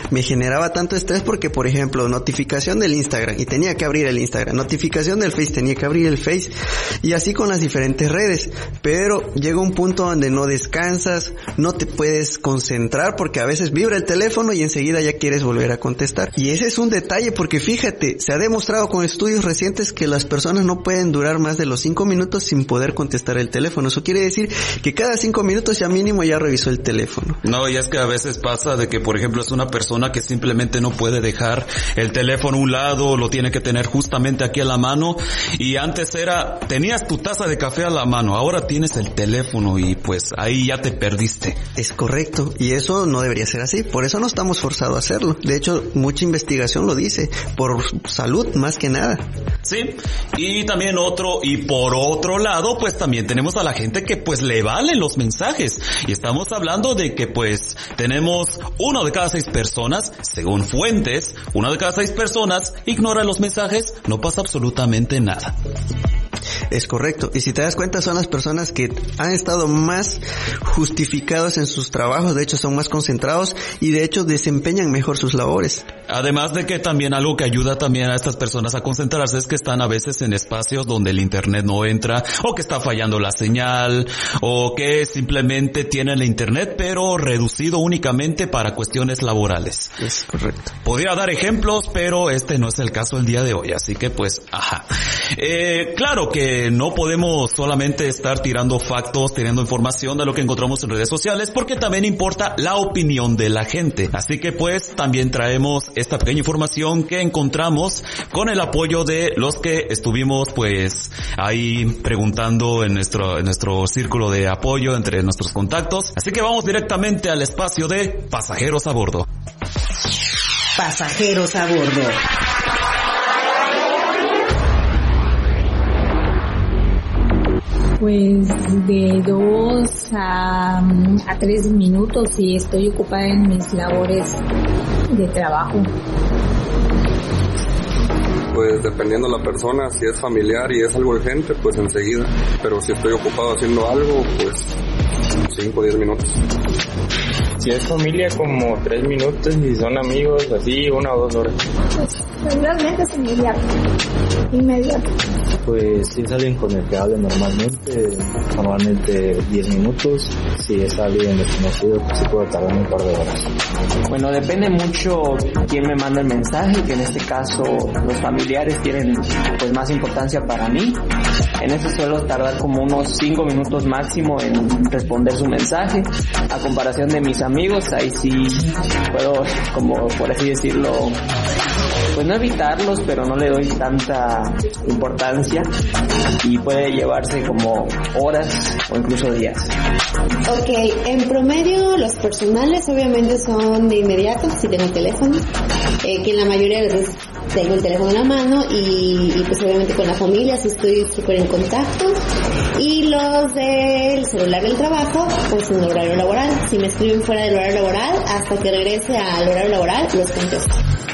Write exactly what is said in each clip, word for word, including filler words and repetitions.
me generaba tanto estrés porque, por ejemplo, notificación del Instagram y tenía que abrir el Instagram, notificación del Face, tenía que abrir el Face y así con las diferentes redes, pero llega un punto donde no descansas, no te puedes concentrar porque a veces vibra el teléfono y enseguida ya quieres volver a contestar. Y ese es un detalle porque fíjate, se ha demostrado con estudios recientes que las personas no pueden durar más de los cinco minutos sin poder contestar el teléfono. Eso quiere decir que cada cinco minutos ya mínimo ya revisó el teléfono. No, y es que a veces pasa de que, por ejemplo, es una persona que simplemente no puede dejar el teléfono a un lado, lo tiene que tener justamente aquí a la mano, y antes era, tenías tu taza de café a la mano, ahora tienes el teléfono y pues ahí ya te perdiste. Es correcto, y eso no debería ser así, por eso no estamos forzados a hacerlo. De hecho, mucha investigación lo dice, por salud más que nada. Sí, y también otro, y por otro lado, pues también tenemos a la gente que pues le valen los mensajes, y estamos hablando de que pues tenemos uno de cada seis personas, según fuentes, una de cada seis personas ignora los mensajes, no pasa absolutamente nada. Es correcto, y si te das cuenta son las personas que han estado más justificados en sus trabajos, de hecho son más concentrados y de hecho desempeñan mejor sus labores. Además de que también algo que ayuda también a estas personas a concentrarse es que están a veces en espacios donde el internet no entra, o que está fallando la señal, o que simplemente tienen el internet pero reducido únicamente para cuestiones laborales. Es correcto. Podría dar ejemplos, pero este no es el caso el día de hoy, así que pues, ajá. Eh, claro que no podemos solamente estar tirando factos, tirando información de lo que encontramos en redes sociales, porque también importa la opinión de la gente. Así que pues también traemos esta pequeña información que encontramos con el apoyo de los que estuvimos pues ahí preguntando en nuestro, en nuestro círculo de apoyo entre nuestros contactos. Así que vamos directamente al espacio de Pasajeros a Bordo. Pasajeros a Bordo. Pues de dos a, a tres minutos si estoy ocupada en mis labores de trabajo. Pues dependiendo de la persona, si es familiar y es algo urgente, pues enseguida. Pero si estoy ocupado haciendo algo, pues cinco o diez minutos. Si es familia, como tres minutos, y si son amigos, así, una o dos horas. Pues regularmente es inmediato, inmediato. Pues si es alguien con el que hablo normalmente, normalmente diez minutos. Si es alguien desconocido, pues sí puedo tardar un par de horas. Bueno, depende mucho quién me manda el mensaje, que en este caso los familiares tienen pues más importancia para mí. En eso suelo tardar como unos cinco minutos máximo en responder su mensaje. A comparación de mis amigos, ahí sí puedo, como por así decirlo, pues no evitarlos, pero no le doy tanta importancia y puede llevarse como horas o incluso días. Ok, en promedio los personales obviamente son de inmediato, si tengo teléfono, eh, que en la mayoría de las veces tengo el teléfono en la mano y, y pues obviamente con la familia si estoy súper en contacto, y los del celular del trabajo pues en horario laboral, si me escriben fuera del horario laboral hasta que regrese al horario laboral los contesto.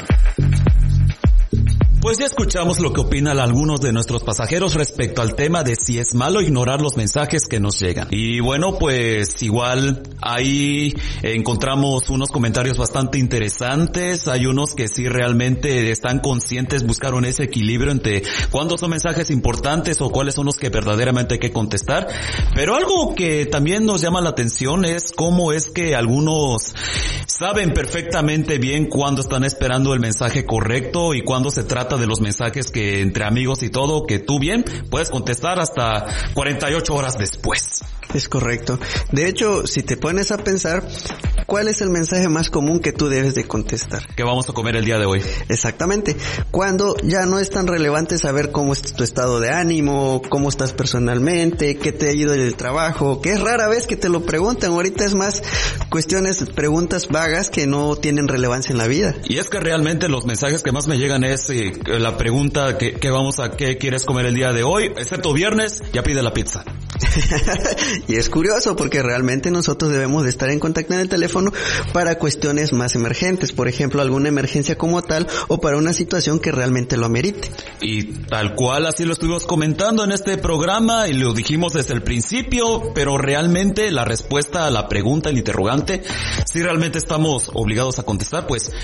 Pues ya escuchamos lo que opinan algunos de nuestros pasajeros respecto al tema de si es malo ignorar los mensajes que nos llegan. Y bueno, pues igual ahí encontramos unos comentarios bastante interesantes. Hay unos que sí realmente están conscientes, buscaron ese equilibrio entre cuándo son mensajes importantes o cuáles son los que verdaderamente hay que contestar. Pero algo que también nos llama la atención es cómo es que algunos saben perfectamente bien cuándo están esperando el mensaje correcto y cuándo se trata de los mensajes que entre amigos y todo, que tú bien puedes contestar hasta cuarenta y ocho horas después. Es correcto. De hecho, si te pones a pensar, ¿cuál es el mensaje más común que tú debes de contestar? ¿Qué vamos a comer el día de hoy? Exactamente. Cuando ya no es tan relevante saber cómo es tu estado de ánimo, cómo estás personalmente, qué te ha ido en el trabajo, que es rara vez que te lo preguntan. Ahorita es más cuestiones, preguntas vagas que no tienen relevancia en la vida. Y es que realmente los mensajes que más me llegan es eh, la pregunta que, que vamos a, ¿qué quieres comer el día de hoy? Excepto viernes, ya pide la pizza. Y es curioso porque realmente nosotros debemos de estar en contacto en el teléfono para cuestiones más emergentes, por ejemplo alguna emergencia como tal o para una situación que realmente lo amerite. Y tal cual así lo estuvimos comentando en este programa y lo dijimos desde el principio, pero realmente la respuesta a la pregunta, el interrogante, si realmente estamos obligados a contestar, pues